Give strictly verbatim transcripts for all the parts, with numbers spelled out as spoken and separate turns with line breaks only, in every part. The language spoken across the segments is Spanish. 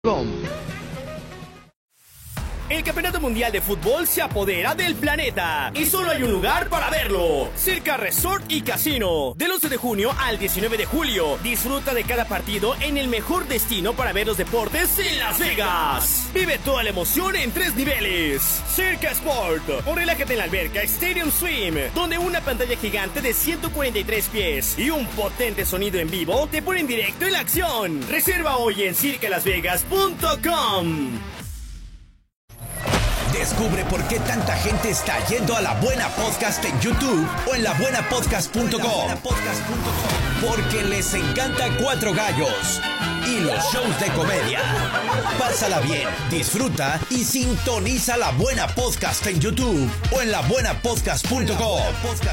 El Campeonato Mundial de Fútbol se apodera del planeta y solo hay un lugar para verlo: Circa Resort y Casino. Del once de junio al diecinueve de julio, disfruta de cada partido en el mejor destino para ver los deportes en Las Vegas. Vive toda la emoción en tres niveles: Circa Sport, o relájate en la alberca Stadium Swim, donde una pantalla gigante de ciento cuarenta y tres pies y un potente sonido en vivo te ponen directo en la acción. Reserva hoy en circa las vegas punto com.
Descubre por qué tanta gente está yendo a La Buena Podcast en YouTube o en la buena podcast punto com. Porque les encanta Cuatro Gallos y los shows de comedia. Pásala bien, disfruta y sintoniza La Buena Podcast en YouTube o en la buena podcast punto com.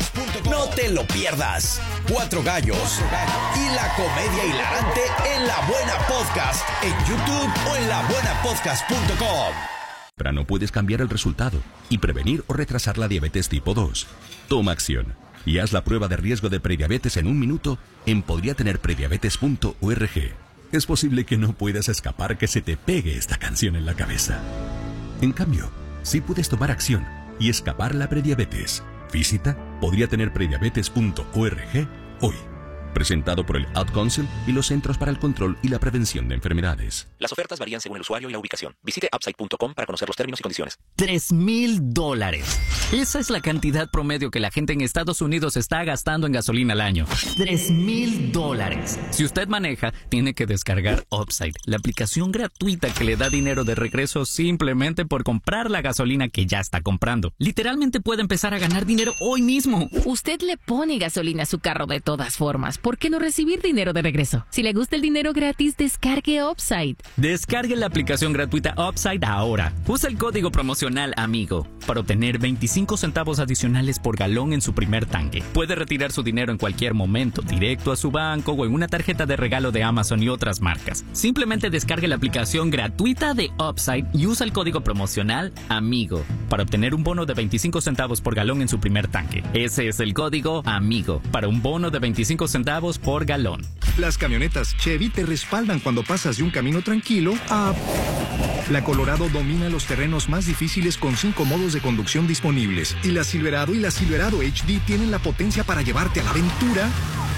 No te lo pierdas. Cuatro Gallos y la comedia hilarante en La Buena Podcast en YouTube o en la buena podcast punto com.
No puedes cambiar el resultado y prevenir o retrasar la diabetes tipo dos. Toma acción y haz la prueba de riesgo de prediabetes en un minuto en podría tener prediabetes punto org. Es posible que no puedas escapar que se te pegue esta canción en la cabeza. En cambio, sí puedes tomar acción y escapar la prediabetes. Visita podría tener prediabetes punto org hoy. Presentado por el Ad Council y los Centros para el Control y la Prevención de Enfermedades.
Las ofertas varían según el usuario y la ubicación. Visite upside punto com para conocer los términos y condiciones.
Tres mil dólares. Esa es la cantidad promedio que la gente en Estados Unidos está gastando en gasolina al año. Tres mil dólares. Si usted maneja, tiene que descargar Upside, la aplicación gratuita que le da dinero de regreso simplemente por comprar la gasolina que ya está comprando. Literalmente puede empezar a ganar dinero hoy mismo.
Usted le pone gasolina a su carro de todas formas. ¿Por qué no recibir dinero de regreso? Si le gusta el dinero gratis, descargue Upside.
Descargue la aplicación gratuita Upside ahora. Usa el código promocional AMIGO para obtener veinticinco centavos adicionales por galón en su primer tanque. Puede retirar su dinero en cualquier momento, directo a su banco o en una tarjeta de regalo de Amazon y otras marcas. Simplemente descargue la aplicación gratuita de Upside y usa el código promocional AMIGO para obtener un bono de veinticinco centavos por galón en su primer tanque. Ese es el código AMIGO para un bono de veinticinco centavos por galón.
Las camionetas Chevy te respaldan cuando pasas de un camino tranquilo a... La Colorado domina los terrenos más difíciles con cinco modos de conducción disponibles. Y la Silverado y la Silverado H D tienen la potencia para llevarte a la aventura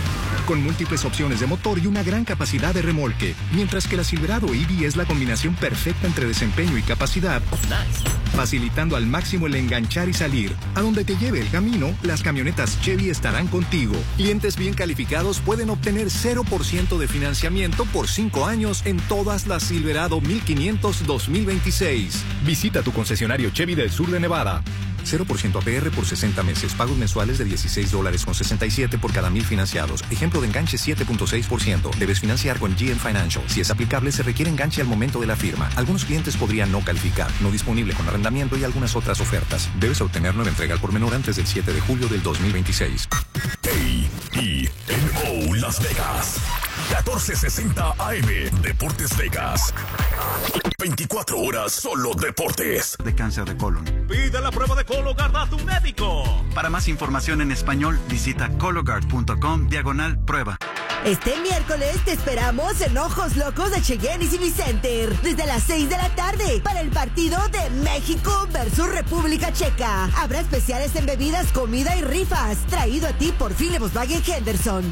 con múltiples opciones de motor y una gran capacidad de remolque. Mientras que la Silverado E V es la combinación perfecta entre desempeño y capacidad, facilitando al máximo el enganchar y salir. A donde te lleve el camino, las camionetas Chevy estarán contigo. Clientes bien calificados pueden obtener cero por ciento de financiamiento por cinco años en todas las Silverado mil quinientos dos mil veintiséis. Visita tu concesionario Chevy del sur de Nevada. cero por ciento A P R por sesenta meses. Pagos mensuales de dieciséis dólares con sesenta y siete por cada mil financiados. Ejemplo de enganche siete punto seis por ciento. Debes financiar con G M Financial. Si es aplicable, se requiere enganche al momento de la firma. Algunos clientes podrían no calificar. No disponible con arrendamiento y algunas otras ofertas. Debes obtener nueva entrega al por menor antes del siete de julio del dos mil veintiséis.
A E N O Las Vegas. catorce sesenta A M. Deportes Vegas. veinticuatro horas solo deportes.
De cáncer de colon.
Pide la prueba de Cologuard a tu médico.
Para más información en español, visita cologuard punto com diagonal prueba.
Este miércoles te esperamos en Ojos Locos de Cheyenne y Civicenter desde las seis de la tarde para el partido de México versus República Checa. Habrá especiales en bebidas, comida y rifas. Traído a ti por Philip Volkswagen Henderson.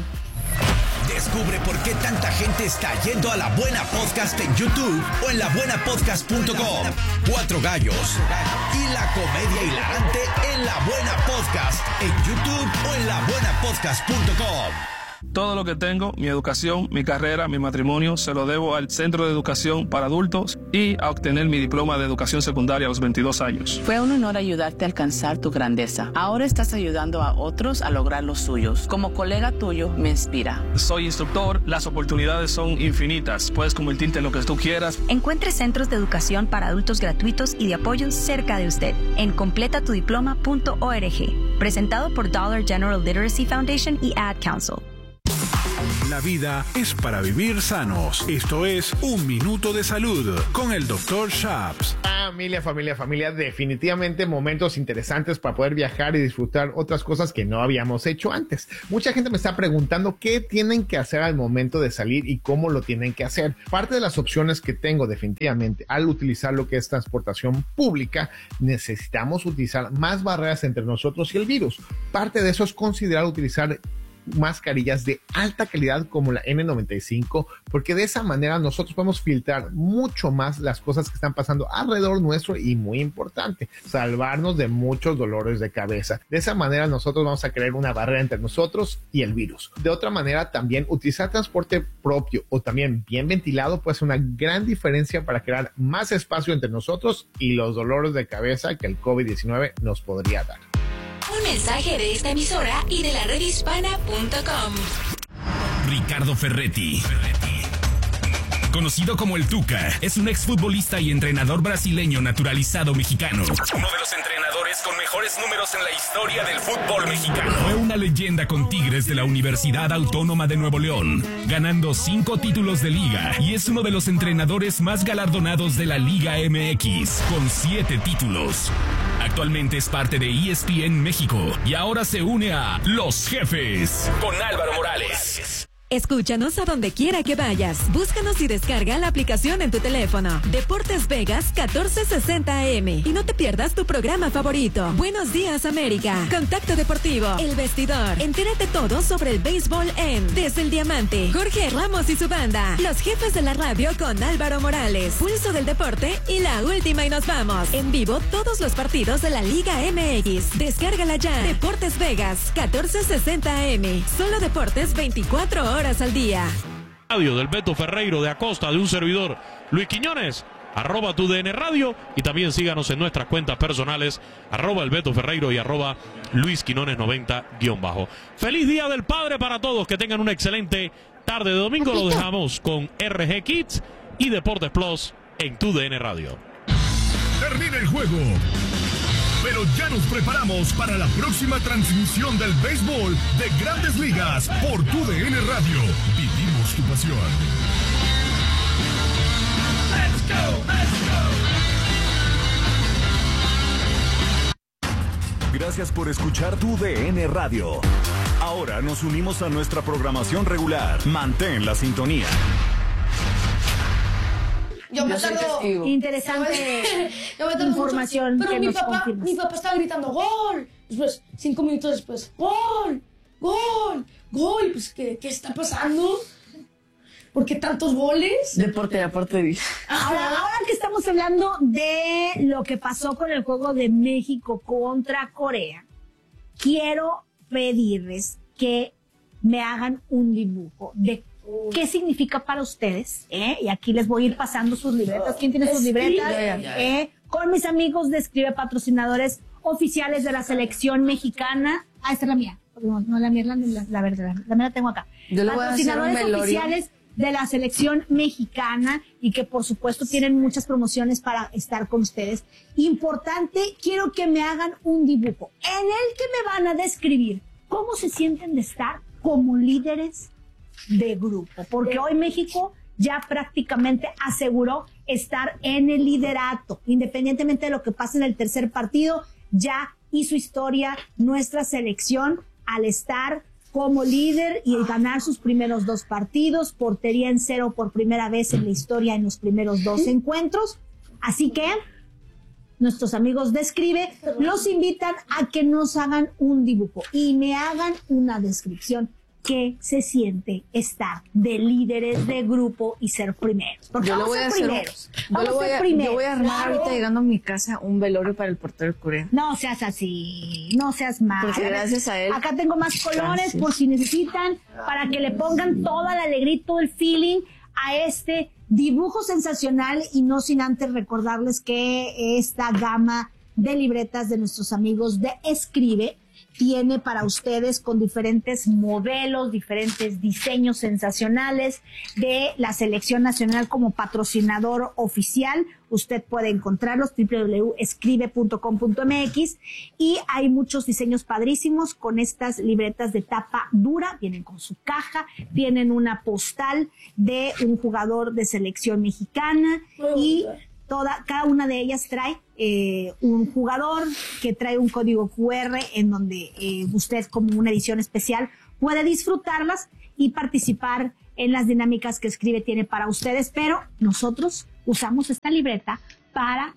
Descubre por qué tanta gente está yendo a La Buena Podcast en YouTube o en la buena podcast punto com. Cuatro Gallos y la comedia hilarante en La Buena Podcast en YouTube o en la buena podcast punto com.
Todo lo que tengo, mi educación, mi carrera, mi matrimonio, se lo debo al Centro de Educación para Adultos y a obtener mi diploma de educación secundaria a los veintidós años.
Fue un honor ayudarte a alcanzar tu grandeza. Ahora estás ayudando a otros a lograr los suyos. Como colega tuyo, me inspira.
Soy instructor, las oportunidades son infinitas. Puedes convertirte en lo que tú quieras.
Encuentre centros de educación para adultos gratuitos y de apoyo cerca de usted en completa tu diploma punto org. Presentado por Dollar General Literacy Foundation y Ad Council.
La vida es para vivir sanos. Esto es Un Minuto de Salud con el doctor Shaps.
Familia, familia, familia, definitivamente momentos interesantes para poder viajar y disfrutar otras cosas que no habíamos hecho antes. Mucha gente me está preguntando qué tienen que hacer al momento de salir y cómo lo tienen que hacer. Parte de las opciones que tengo definitivamente al utilizar lo que es transportación pública, necesitamos utilizar más barreras entre nosotros y el virus. Parte de eso es considerar utilizar mascarillas de alta calidad como la N noventa y cinco, porque de esa manera nosotros podemos filtrar mucho más las cosas que están pasando alrededor nuestro y, muy importante, salvarnos de muchos dolores de cabeza. De esa manera nosotros vamos a crear una barrera entre nosotros y el virus. De otra manera, también utilizar transporte propio o también bien ventilado puede ser una gran diferencia para crear más espacio entre nosotros y los dolores de cabeza que el COVID diecinueve nos podría dar.
Un mensaje de esta emisora y de la red hispana punto com.
Ricardo Ferretti, conocido como el Tuca, es un exfutbolista y entrenador brasileño naturalizado mexicano. Uno de los entrenadores con mejores números en la historia del fútbol mexicano. Fue una leyenda con Tigres de la Universidad Autónoma de Nuevo León, ganando cinco títulos de liga, y es uno de los entrenadores más galardonados de la Liga M X, con siete títulos. Actualmente es parte de E S P N México y ahora se une a Los Jefes con Álvaro Morales.
Escúchanos a donde quiera que vayas. Búscanos y descarga la aplicación en tu teléfono. Deportes Vegas catorce sesenta A M. Y no te pierdas tu programa favorito. Buenos días, América. Contacto Deportivo. El Vestidor. Entérate todo sobre el béisbol en Desde el Diamante. Jorge Ramos y su banda. Los Jefes de la Radio con Álvaro Morales. Pulso del Deporte y la última y nos vamos. En vivo todos los partidos de la Liga M X. Descárgala ya. Deportes Vegas catorce sesenta A M. Solo deportes veinticuatro horas al día.
Radio del Beto Ferreiro, de Acosta, de un servidor, Luis Quiñones, arroba tu D N Radio, y también síganos en nuestras cuentas personales, arroba el Beto Ferreiro y arroba Luis Quiñones noventa guión bajo. Feliz Día del Padre para todos, que tengan una excelente tarde de domingo. Lo dejamos con R G Kids y Deportes Plus en tu D N Radio.
Termina el juego, pero ya nos preparamos para la próxima transmisión del béisbol de Grandes Ligas por tu D N Radio. Vivimos tu pasión. Let's go, let's go. Gracias por escuchar tu D N Radio. Ahora nos unimos a nuestra programación regular. Mantén la sintonía.
Yo me tardo...
Interesante
yo me tardo
información.
Mucho, pero
que
mi papá,
confirmas.
mi papá estaba gritando ¡gol! Después, cinco minutos después, ¡gol! ¡Gol! ¡Gol! Pues, ¿qué, qué está pasando? ¿Por qué tantos goles?
Deporte, deporte. Ahora, ahora que estamos hablando de lo que pasó con el juego de México contra Corea, quiero pedirles que me hagan un dibujo de qué significa para ustedes, ¿eh? Y aquí les voy a ir pasando sus libretas. ¿Quién tiene sus libretas? ¿Eh? Con mis amigos de Escribe, patrocinadores oficiales de la selección mexicana. Ah, esta es la mía. No, no la mía, la, la, la verdad, la mía la tengo acá. Yo le voy a hacer un velorio. Oficiales de la selección mexicana y que por supuesto tienen muchas promociones para estar con ustedes. Importante, quiero que me hagan un dibujo en el que me van a describir cómo se sienten de estar como líderes de grupo, porque hoy México ya prácticamente aseguró estar en el liderato, independientemente de lo que pase en el tercer partido. Ya hizo historia nuestra selección al estar como líder y ganar sus primeros dos partidos, portería en cero por primera vez en la historia en los primeros dos encuentros. Así que nuestros amigos de Escribe los invitan a que nos hagan un dibujo y me hagan una descripción. ¿Qué se siente estar de líderes de grupo y ser primeros? Porque
yo
vamos
lo voy a
ser
hacer.
primeros.
Yo,
Vamos
lo voy
a ser
a,
primeros.
yo voy a armar
Claro.
ahorita llegando a mi casa un velorio para el portero de Corea.
No seas así, no seas mal.
Porque gracias a él.
Acá tengo más colores
Gracias.
por si necesitan, para que le pongan toda la alegría y todo el feeling a este dibujo sensacional, y no sin antes recordarles que esta gama de libretas de nuestros amigos de Escribe tiene para ustedes con diferentes modelos, diferentes diseños sensacionales de la Selección Nacional como patrocinador oficial. Usted puede encontrarlos doble u doble u doble u punto escribe punto com punto m x y hay muchos diseños padrísimos con estas libretas de tapa dura. Vienen con su caja, tienen una postal de un jugador de selección mexicana y toda, cada una de ellas trae eh, un jugador que trae un código cu erre en donde eh, usted como una edición especial puede disfrutarlas y participar en las dinámicas que Escribe tiene para ustedes, pero nosotros usamos esta libreta para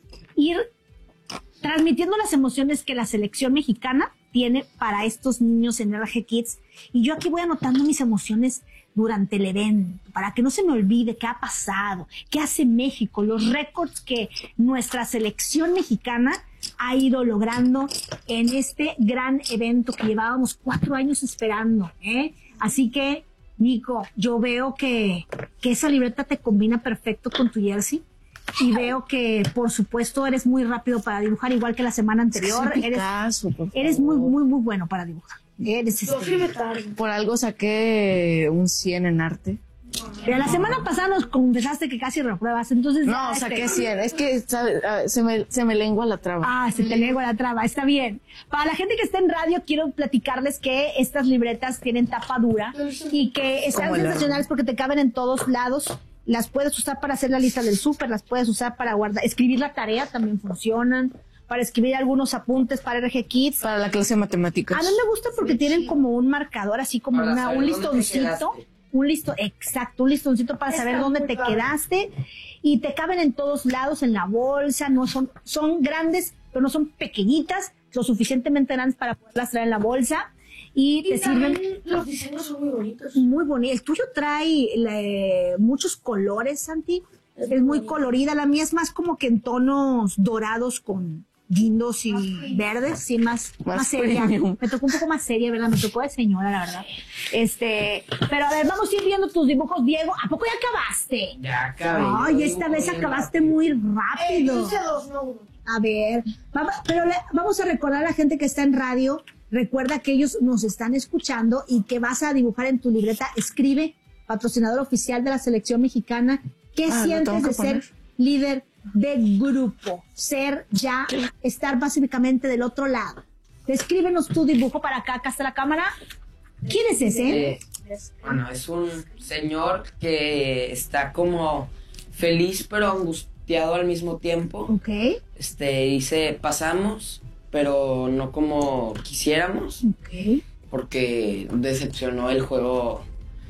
ir transmitiendo las emociones que la selección mexicana tiene para estos niños en R G Kids. Y yo aquí voy anotando mis emociones durante el evento, para que no se me olvide qué ha pasado, qué hace México, los récords que nuestra selección mexicana ha ido logrando en este gran evento que llevábamos cuatro años esperando, ¿eh? Así que, Nico, yo veo que, que esa libreta te combina perfecto con tu jersey. Y veo que, por supuesto, eres muy rápido para dibujar, igual que la semana anterior.
Sí, Picasso,
eres, eres muy, muy, muy bueno para dibujar. Eres este...
Por algo saqué un cien en arte.
Pero la semana pasada nos confesaste que casi repruebas, entonces...
No, saqué cien, es que ¿sabe? se me, se me lengua la traba.
Ah, se te lengua la traba, está bien. Para la gente que está en radio, quiero platicarles que estas libretas tienen tapa dura y que están sensacionales porque te caben en todos lados. Las puedes usar para hacer la lista del súper, las puedes usar para guardar, escribir la tarea, también funcionan, para escribir algunos apuntes para R G Kids.
Para la clase de matemáticas.
A mí me gusta porque tienen como un marcador, así como una, un listoncito. Un listo, exacto, un listoncito para saber dónde te quedaste. Y te caben en todos lados, en la bolsa, no son, son grandes, pero no son pequeñitas, lo suficientemente grandes para poderlas traer en la bolsa. Y, y te sirven.
Los diseños son muy bonitos.
Muy bonitos. El tuyo trae eh, muchos colores, Santi. Es, es muy bonito. Colorida. La mía es más como que en tonos dorados con guindos y más verdes, sí, más, más, más seria. Premium. Me tocó un poco más seria, ¿verdad? Me tocó de señora, la verdad. Este, pero a ver, vamos a ir viendo tus dibujos, Diego. ¿A poco ya acabaste?
Ya acabé.
Ay, esta vez acabaste muy rápido.
Eh, dos, no uno.
A ver, vamos, pero le, vamos a recordar a la gente que está en radio. Recuerda que ellos nos están escuchando y que vas a dibujar en tu libreta. Escribe, patrocinador oficial de la selección mexicana. ¿Qué ah, sientes de ser líder de grupo? Ser ya, estar básicamente del otro lado. Descríbenos tu dibujo para acá. Acá está la cámara. ¿Quién es ese?
Eh, bueno, es un señor que está como feliz pero angustiado al mismo tiempo.
Ok.
Este, dice, pasamos, pero no como quisiéramos,
okay,
porque decepcionó el juego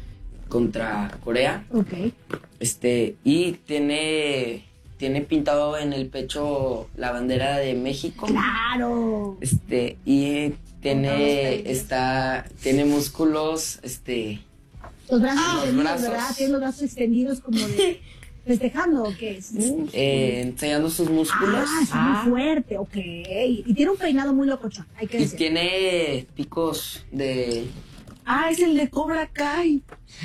contra Corea.
Okay.
Este, y tiene, tiene pintado en el pecho la bandera de México.
¡Claro!
Este, y tiene, está, tiene músculos, este...
Los brazos
los
extendidos,
brazos.
¿verdad? Tiene los brazos extendidos como de... ¿Festejando o qué es?
Eh, enseñando sus músculos.
Ah, es ah. muy fuerte, ok. Y tiene un peinado muy locochón, hay que
y
decir.
tiene picos de...
Ah, es el de Cobra Kai.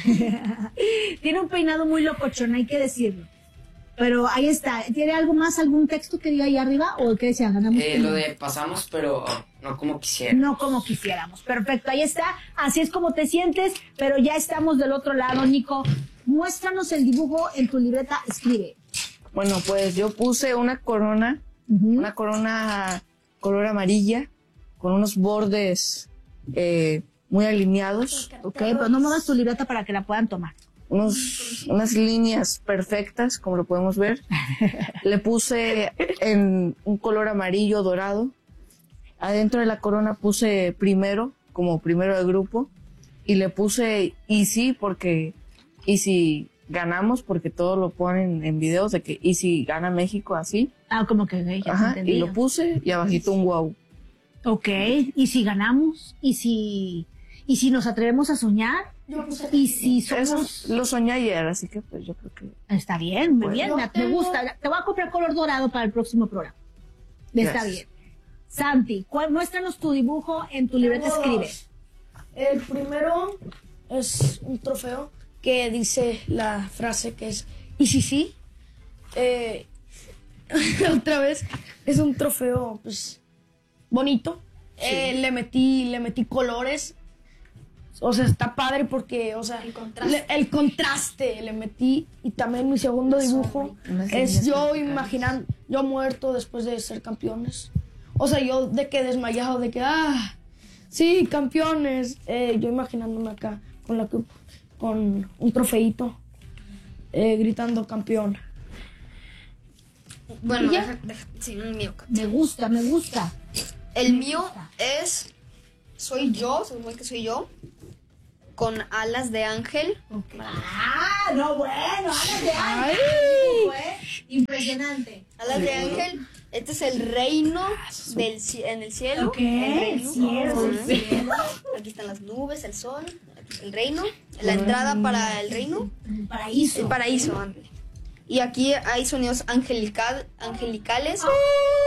Tiene un peinado muy locochón, hay que decirlo. Pero ahí está. ¿Tiene algo más, algún texto que diga ahí arriba? ¿O qué decía? Ganamos.
Eh, lo de pasamos, pero no como quisiéramos.
No como quisiéramos. Perfecto, ahí está. Así es como te sientes, pero ya estamos del otro lado, Nico. Muéstranos el dibujo en tu libreta, escribe.
Bueno, pues yo puse una corona, uh-huh. una corona color amarilla, con unos bordes eh, muy alineados.
Ok, pero no muevas tu libreta para que la puedan tomar.
Unos, unas líneas perfectas, como lo podemos ver. Le puse en un color amarillo dorado. Adentro de la corona puse primero, como primero de grupo. Y le puse Easy porque... Easy ganamos, porque todos lo ponen en videos de que Easy gana México así.
Ah, como que okay, ya
Ajá, y lo puse y abajito un wow.
Ok, ¿y si ganamos? ¿Y si, y si nos atrevemos a soñar? ¿Y si somos...?
Eso lo soñé ayer, así que pues yo creo que...
Está bien, muy
bueno.
bien, me, me gusta. Te voy a comprar color dorado para el próximo programa. Está yes. bien. Santi, ¿cuál, muéstranos tu dibujo en tu libreta, escribe.
El primero es un trofeo que dice la frase que es ¿y si sí? Eh, otra vez es un trofeo pues bonito eh, le metí, le metí colores. O sea, está padre porque, o sea, el contraste, le, el contraste le metí. Y también mi segundo dibujo es yo imaginando, yo muerto después de ser campeones. O sea, yo de que desmayado, de que, ah, sí, campeones. Eh, yo imaginándome acá con, la, con un trofeito, eh, gritando campeón.
Bueno, deja, deja, sí, un mío.
Me gusta, me gusta.
El mío es, soy yo, se supone que soy yo, con alas de ángel.
Okay. Ah, no, bueno, alas de ángel. Fue impresionante.
Alas de ángel. Este es el reino del, en el cielo.
Okay.
El reino.
Cielo, el cielo.
Aquí están las nubes, el sol, el reino. La entrada para el reino.
El paraíso.
El paraíso, ándale. Y aquí hay sonidos angelical, angelicales.
Oh,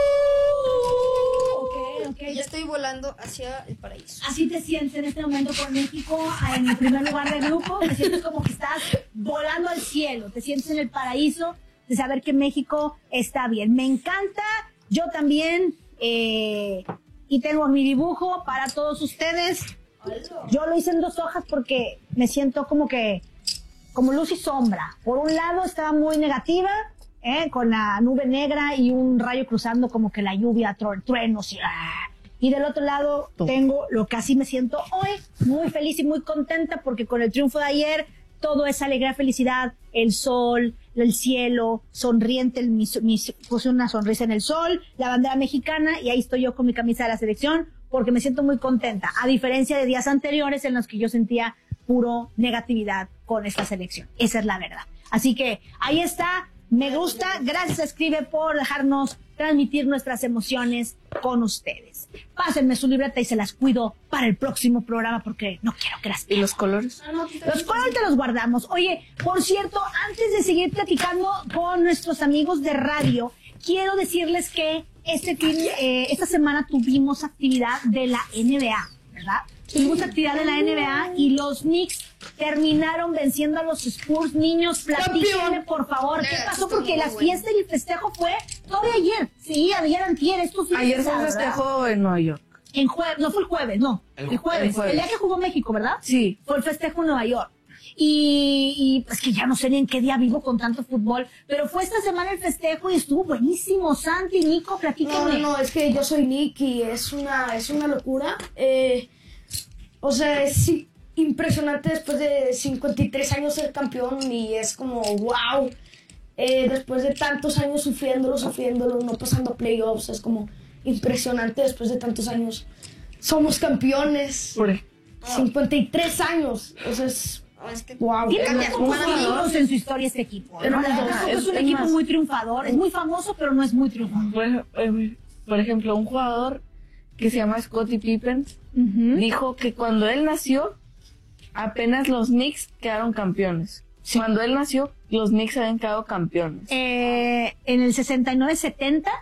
okay, okay.
Yo estoy volando hacia el paraíso.
Así te sientes en este momento por México, en el primer lugar del grupo. Te sientes como que estás volando al cielo. Te sientes en el paraíso de saber que México está bien. Me encanta. Yo también. Eh, y tengo mi dibujo para todos ustedes. Yo lo hice en dos hojas porque me siento como que como luz y sombra. Por un lado estaba muy negativa, ¿eh? Con la nube negra y un rayo cruzando como que la lluvia, tru truenos y... ¡ah! Y del otro lado tengo lo que así me siento hoy, muy feliz y muy contenta porque con el triunfo de ayer todo es alegría, felicidad, el sol, el cielo, sonriente, el, mi, mi, puse una sonrisa en el sol, la bandera mexicana y ahí estoy yo con mi camisa de la selección porque me siento muy contenta, a diferencia de días anteriores en los que yo sentía puro negatividad con esta selección. Esa es la verdad. Así que ahí está. Me gusta. Gracias, Escribe, por dejarnos transmitir nuestras emociones con ustedes. Pásenme su libreta y se las cuido para el próximo programa porque no quiero que las...
¿Y los colores?
Los colores te los guardamos. Oye, por cierto, antes de seguir platicando con nuestros amigos de radio, quiero decirles que este fin, eh, esta semana tuvimos actividad de la N B A, ¿verdad? Tuvimos actividad de la N B A y los Knicks terminaron venciendo a los Spurs. Niños, platíquenme, por favor, ¿qué pasó? Porque la fiesta y el festejo fue todavía ayer. Sí, ayer antier, esto sí.
Ayer fue el festejo en Nueva York.
En jueves, no fue el jueves, no. El, el, jueves. el jueves. El día que jugó México, ¿verdad?
Sí.
Fue el festejo en Nueva York. Y, y pues que ya no sé ni en qué día vivo con tanto fútbol, pero fue esta semana el festejo y estuvo buenísimo. Santi, Nico, platíquenme.
No, no, es que yo soy Nick y es una, es una locura. Eh... O sea, es impresionante después de cincuenta y tres años ser campeón y es como, wow, eh, después de tantos años sufriéndolo, sufriéndolo, no pasando playoffs, es como impresionante después de tantos años. Somos campeones. cincuenta y tres años, o sea, es...
Wow, tiene muchos jugadores en su historia este equipo. Pero es, es un equipo muy triunfador, es muy famoso, pero no es muy triunfador.
Por, por ejemplo, un jugador que se llama Scottie Pippen, uh-huh. dijo que cuando él nació, apenas los Knicks quedaron campeones. Sí. Cuando él nació, los Knicks habían quedado campeones.
Eh, en el sesenta y nueve setenta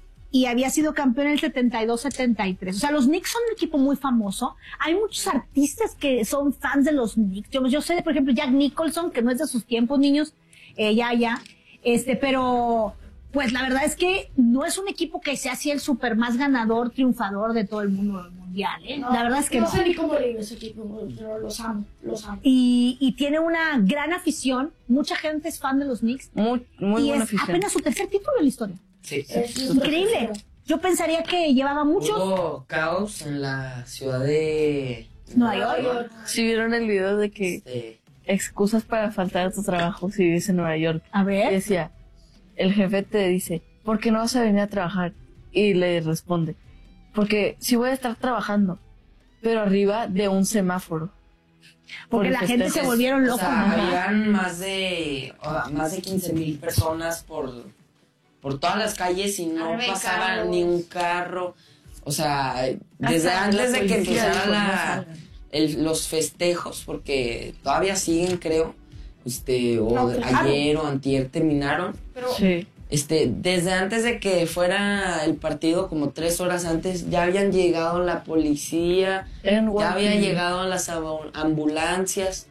y había sido campeón en el setenta y dos setenta y tres. O sea, los Knicks son un equipo muy famoso. Hay muchos artistas que son fans de los Knicks. Yo, yo sé, por ejemplo, Jack Nicholson, que no es de sus tiempos, niños, eh, ya, ya. Este, pero... Pues la verdad es que no es un equipo que sea así el súper más ganador, triunfador de todo el mundo mundial, ¿eh? No, la verdad es que
no.
No
sé ni cómo le ese equipo, pero los amo, los amo.
Y, y tiene una gran afición, mucha gente es fan de los Knicks.
Muy, muy
y
buena
es
afición.
apenas su tercer título en la historia.
Sí.
Es increíble. Yo pensaría que llevaba muchos.
Hubo caos en la ciudad de
Nueva York. York.
Si vieron el video de que este... excusas para faltar a tu trabajo si vives en Nueva York.
A ver.
Y decía, el jefe te dice, ¿por qué no vas a venir a trabajar? Y le responde, porque sí voy a estar trabajando, pero arriba de un semáforo.
Porque la gente se volvieron locos.
O sea, habían más de, más de quince mil personas por, por todas las calles y no pasaba ni un carro. O sea, desde
Hasta
antes
la
de que
policía
empezaran
dijo,
la,
no
el, los festejos, porque todavía siguen, creo, este, o
No, claro.
ayer o antier terminaron.
Pero,
Sí.
Este, desde antes de que fuera el partido, como tres horas antes, ya habían llegado la policía, ya habían llegado las ambulancias,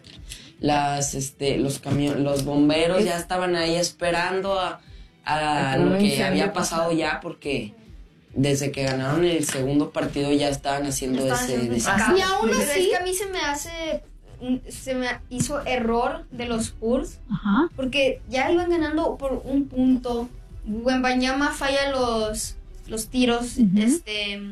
las, este, los camiones, los bomberos ya estaban ahí esperando a, a lo que había pasado ya, porque desde que ganaron el segundo partido ya estaban haciendo
Estaban
ese
haciendo
desastre.
Y aún así, es que a mí se me hace, se me hizo error de los Spurs,
Ajá.
porque ya iban ganando por un punto. Wembanyama falla los, los tiros, uh-huh. este,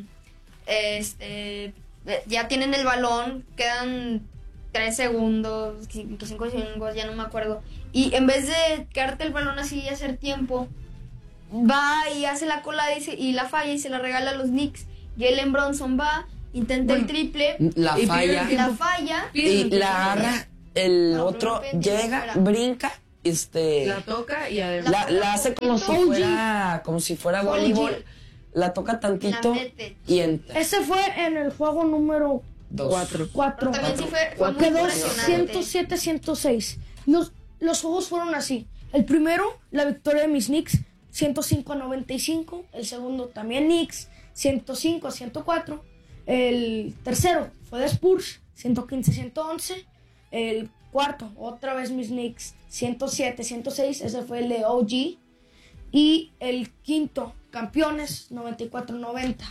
este, ya tienen el balón, quedan tres segundos, cinco segundos, ya no me acuerdo. Y en vez de quedarte el balón así y hacer tiempo, va y hace la colada y, se, y la falla y se la regala a los Knicks. Jalen Brunson va, intenta bueno, el triple,
la
y
falla,
la falla
y la agarra, el no, otro llega, fuera. brinca, este,
la toca y además
la, la hace como si fuera, como si fuera voleibol, la toca tantito la y entra.
Ese fue en el juego número
Dos.
Cuatro. Cuatro.
También sí fue, fue muy
quedó ciento siete a ciento seis. Los, los juegos fueron así. El primero, la victoria de mis Knicks, ciento cinco a noventa y cinco. El segundo, también Knicks, ciento cinco a ciento cuatro. El tercero fue de Spurs, ciento quince a ciento once. El cuarto, otra vez mis Knicks, ciento siete a ciento seis. Ese fue el de O G. Y el quinto, campeones, noventa y cuatro a noventa.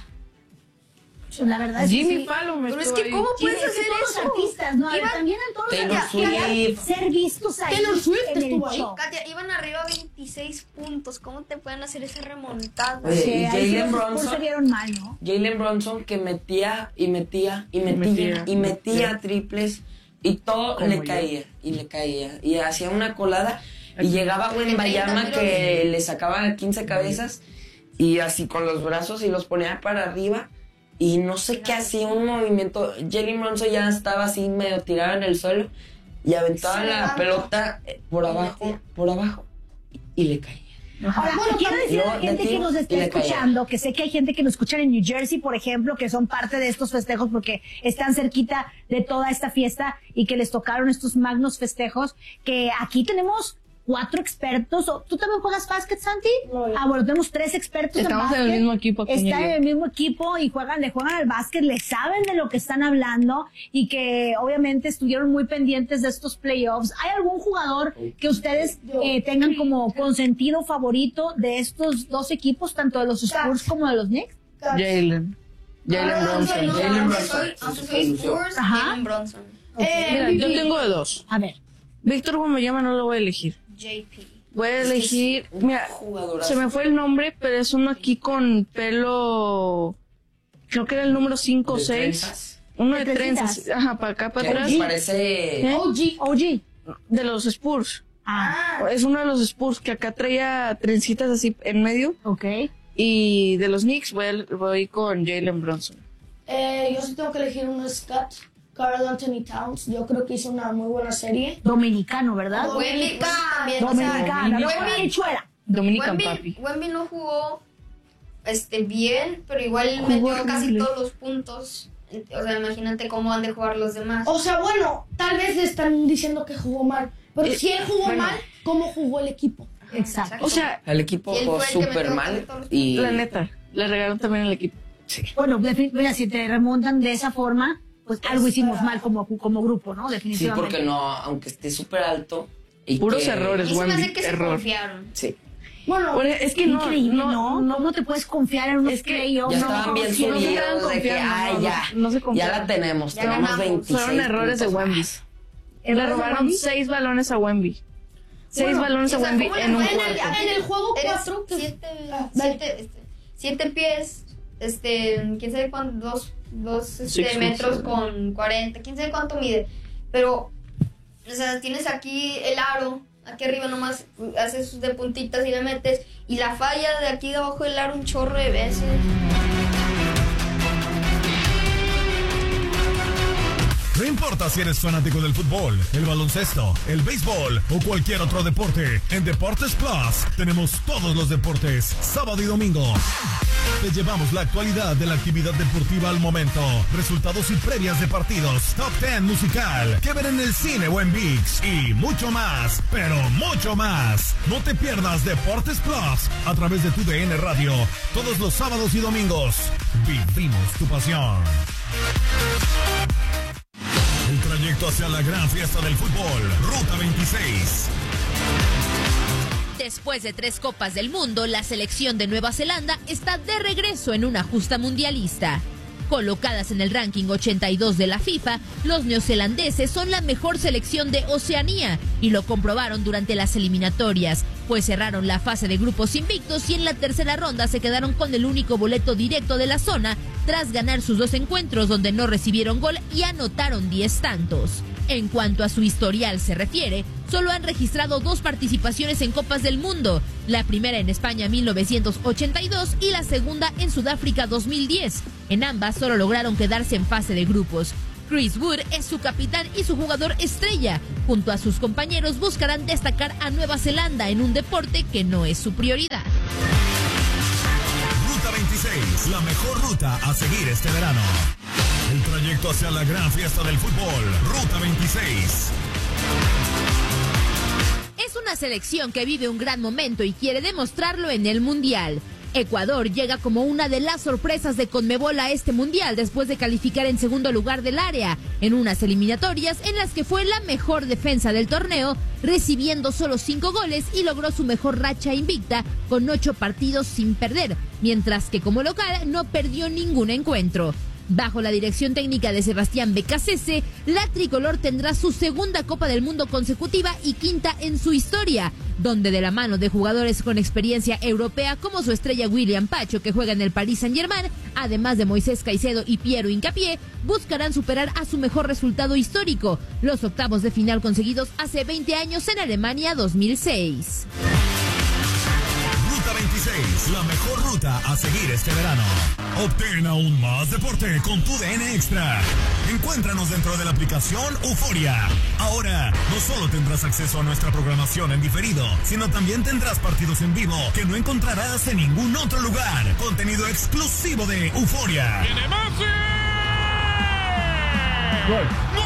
La verdad es
Jimmy
que sí.
Fallon me
Pero es que
ahí.
¿cómo puedes
Jimmy,
hacer
todos
eso?
Los artistas, ¿no?
Iban,
también en todos
Taylor
los
Swift.
ser vistos ahí.
Taylor Swift
en el
estuvo ahí.
show.
Katia, iban arriba veintiséis puntos. ¿Cómo te pueden hacer esa remontada?
Oye,
Sí,
y
ahí
Jalen
los
Brunson,
se vieron mal, ¿no?
Jalen Brunson que metía y metía y metía
metía,
y metía
metía.
triples y todo
Como
le
yo.
caía y le caía y hacía una colada y llegaba
Porque
Wembanyama
treinta
que le sacaba quince cabezas y así con los brazos y los ponía para arriba y no sé qué hacía un movimiento. Jalen Brunson ya estaba así medio tirado en el suelo y aventaba
Se
la
levanta.
pelota por abajo, por abajo y, y le caía.
Ahora,
Bueno,
quiero decir a la
luego de
gente que
tiro
nos
y
esté
le caía.
escuchando, que sé que hay gente que nos escucha en New Jersey, por ejemplo, que son parte de estos festejos porque están cerquita de toda esta fiesta y que les tocaron estos magnos festejos, que aquí tenemos cuatro expertos. ¿Tú también juegas básquet, Santi?
No, yo.
Ah, bueno, tenemos tres expertos
Estamos
en
en
básquet.
el mismo equipo aquí en
Están
New
en
York.
el mismo equipo y juegan, le juegan al básquet, le saben de lo que están hablando y que obviamente estuvieron muy pendientes de estos playoffs. ¿Hay algún jugador que ustedes eh, tengan como consentido favorito de estos dos equipos, tanto de los Spurs como de los Knicks?
Jalen. Jalen
Ah,
Brunson.
no,
Jalen
aunque
Brunson.
soy- aunque soy Spurs,
Ajá.
Jalen Brunson.
Eh,
Mira, yo
Vivi.
tengo de dos.
A ver.
Víctor Wembanyama no lo voy a elegir.
J P.
Voy a
Es que es
elegir,
un
mira,
jugadorazo.
se me fue el nombre, pero es uno aquí con pelo, creo que era el número cinco o
¿De
seis.
trenzas?
Uno de
¿De trencitas?
trenzas, ajá, para acá, para
Que
atrás.
parece
¿Eh?
O G. O G.
De los Spurs.
Ah,
Es uno de los Spurs que acá traía trencitas así en medio.
ok.
Y de los Knicks voy, a- voy con Jalen Brunson.
Eh, yo sí tengo que elegir uno, Scott. Carl Anthony Towns. Yo creo que hizo una muy buena serie.
Dominicano, ¿verdad?
Wemby también. O sea,
Dominicano. No
Wemby-
fue Hechuela.
Dominican
Wemby,
Papi.
Wemby no jugó este, bien, pero igual
Jugó
metió casi
horrible.
todos los puntos. O sea, imagínate cómo han de jugar los demás.
O sea, bueno, tal vez le están diciendo que jugó mal. Pero
Eh,
si él jugó
bueno.
mal, ¿cómo jugó el equipo?
Exacto.
O sea,
el equipo
Y él
jugó
fue el que
súper
metió
mal
casi todos los
y
la neta, le regalaron también el equipo.
Bueno, defin- mira, si te remontan de esa forma, pues algo hicimos mal como, como grupo, ¿no?
sí,
Definitivamente.
porque no, aunque esté súper alto y
Puros
que-
errores,
Y se me hace
Wemby,
que se
error.
confiaron.
Sí.
Bueno,
Bueno, es que no,
Increíble,
no,
¿no?
no,
¿Cómo te puedes confiar en unos
Es que
playoffs?
Ya
No,
estaban bien
sí, no se estaban
subidos de que,
confiando,
ay,
no,
ya,
no se
ya
confiaron.
la tenemos,
Ya
tenemos
ganamos.
veintiséis
Fueron errores de
puntos
Wemby.
más.
Le
¿Errores de
robaron
Wemby?
seis balones a Wemby. Seis
Bueno,
balones a
O sea,
Wemby
¿cómo le
en un
fue en el-
cuarto.
en el juego
Eres
cuatro, que-
siete,
Ah, dale.
siete, este, siete pies, este, quién sabe cuánto, dos, dos este,
Six feet
metros
seven.
con cuarenta, quién sabe cuánto mide. Pero, o sea, tienes aquí el aro, aquí arriba nomás haces de puntitas y le metes, y la falla de aquí debajo del aro un chorro de veces.
No importa si eres fanático del fútbol, el baloncesto, el béisbol o cualquier otro deporte, en Deportes Plus tenemos todos los deportes, sábado y domingo. Te llevamos la actualidad de la actividad deportiva al momento, resultados y previas de partidos, top diez musical, que ver en el cine o en ViX y mucho más, pero mucho más. No te pierdas Deportes Plus a través de tu D N Radio, todos los sábados y domingos. Vivimos tu pasión. El trayecto hacia la gran fiesta del fútbol, Ruta veintiséis.
Después de tres Copas del Mundo, la selección de Nueva Zelanda está de regreso en una justa mundialista. Colocadas en el ranking ochenta y dos de la FIFA, los neozelandeses son la mejor selección de Oceanía y lo comprobaron durante las eliminatorias, pues cerraron la fase de grupos invictos y en la tercera ronda se quedaron con el único boleto directo de la zona tras ganar sus dos encuentros donde no recibieron gol y anotaron diez tantos. En cuanto a su historial se refiere, solo han registrado dos participaciones en Copas del Mundo, la primera en España mil novecientos ochenta y dos y la segunda en Sudáfrica dos mil diez. En ambas solo lograron quedarse en fase de grupos. Chris Wood es su capitán y su jugador estrella. Junto a sus compañeros buscarán destacar a Nueva Zelanda en un deporte que no es su prioridad.
Ruta veintiséis, la mejor ruta a seguir este verano. El trayecto hacia la gran fiesta del fútbol, Ruta veintiséis.
Es una selección que vive un gran momento y quiere demostrarlo en el Mundial. Ecuador llega como una de las sorpresas de Conmebol a este Mundial después de calificar en segundo lugar del área, en unas eliminatorias en las que fue la mejor defensa del torneo, recibiendo solo cinco goles y logró su mejor racha invicta con ocho partidos sin perder, mientras que como local no perdió ningún encuentro. Bajo la dirección técnica de Sebastián Becasese, la tricolor tendrá su segunda Copa del Mundo consecutiva y quinta en su historia, donde de la mano de jugadores con experiencia europea como su estrella William Pacho, que juega en el Paris Saint-Germain, además de Moisés Caicedo y Piero Hincapié, buscarán superar a su mejor resultado histórico, los octavos de final conseguidos hace veinte años en Alemania dos mil seis.
Ruta veintiséis, la mejor ruta a seguir este verano. Obtén aún más deporte con tu D N Extra. Encuéntranos dentro de la aplicación Euforia. Ahora, no solo tendrás acceso a nuestra programación en diferido, sino también tendrás partidos en vivo que no encontrarás en ningún otro lugar. Contenido exclusivo de Euforia.
¡Viene Messi!
¡Gol!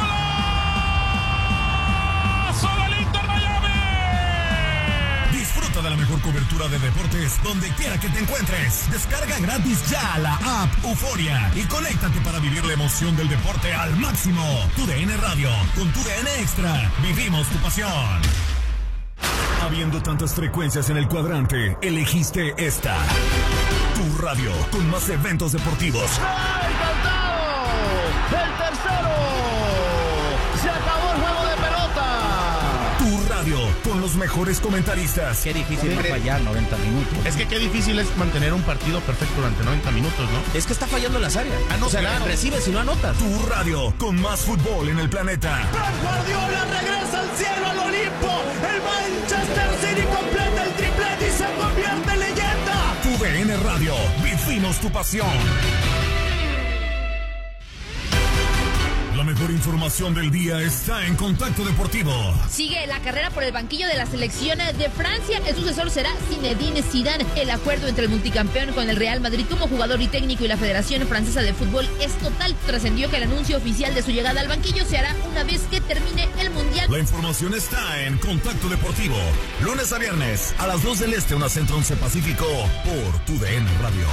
Disfruta de la mejor cobertura de deportes donde quiera que te encuentres. Descarga gratis ya la app Euforia y conéctate para vivir la emoción del deporte al máximo. Tu D N Radio, con tu D N Extra, vivimos tu pasión. Habiendo tantas frecuencias en el cuadrante, elegiste esta. Tu radio, con más eventos deportivos.
¡Ay, cantado! ¡El tercero! ¡Se acabó el juego de pelota!
Tu radio, con los mejores comentaristas.
Qué difícil es fallar noventa minutos.
Es que qué difícil es mantener un partido perfecto durante noventa minutos, ¿no?
Es que está fallando en las áreas.
Ah, no,
o sea,
claro.
recibes y no anotas.
Tu radio, con más fútbol en el planeta.
Pep Guardiola regresa al cielo, al Olimpo. El Manchester City completa el triplete y se convierte en leyenda.
Tu D N Radio, vivimos tu pasión. La mejor información del día está en Contacto Deportivo.
Sigue la carrera por el banquillo de la selección de Francia. El sucesor será Zinedine Zidane. El acuerdo entre el multicampeón con el Real Madrid como jugador y técnico y la Federación Francesa de Fútbol es total. Trascendió que el anuncio oficial de su llegada al banquillo se hará una vez que termine el Mundial.
La información está en Contacto Deportivo. Lunes a viernes a las dos del Este, una Centro once Pacífico, por tu D N Radio.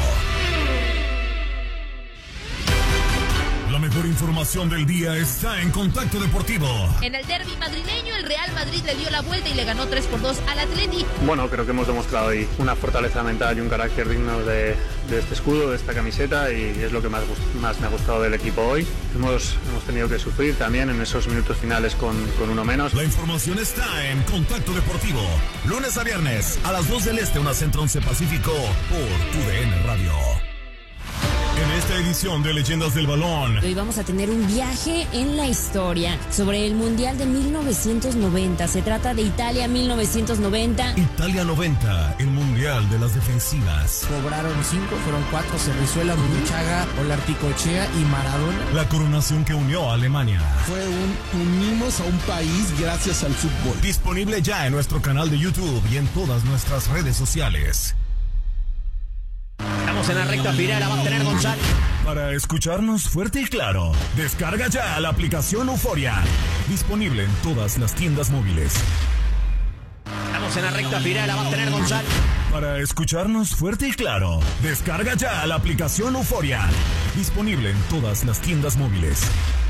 La mejor información del día está en Contacto Deportivo.
En el derbi madrileño, el Real Madrid le dio la vuelta y le ganó tres por dos al Atleti.
Bueno, creo que hemos demostrado hoy una fortaleza mental y un carácter digno de, de este escudo, de esta camiseta, y es lo que más, más me ha gustado del equipo hoy. Hemos, hemos tenido que sufrir también en esos minutos finales con, con uno menos.
La información está en Contacto Deportivo. Lunes a viernes a las dos del Este, una Centro once Pacífico, por tu D N Radio. En esta edición de Leyendas del Balón,
hoy vamos a tener un viaje en la historia sobre el Mundial de mil novecientos noventa. Se trata de Italia mil novecientos noventa.
Italia noventa, el Mundial de las defensivas.
Cobraron cinco, fueron cuatro: Cerrizuela, Burruchaga, Olarticochea y Maradona.
La coronación que unió a Alemania.
Fue un unimos a un país gracias al fútbol.
Disponible ya en nuestro canal de YouTube y en todas nuestras redes sociales.
Estamos en la recta final, la va a tener González.
Para escucharnos fuerte y claro, descarga ya la aplicación Euforia. Disponible en todas las tiendas móviles.
Estamos en la recta final, la va a tener González.
Para escucharnos fuerte y claro, descarga ya la aplicación Euforia. Disponible en todas las tiendas móviles.